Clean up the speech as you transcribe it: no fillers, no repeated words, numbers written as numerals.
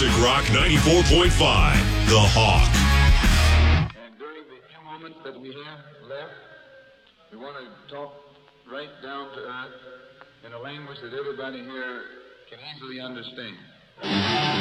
Classic Rock 94.5, The Hawk. And during the few moments that we have left, we want to talk right down to earth in a language that everybody here can easily understand.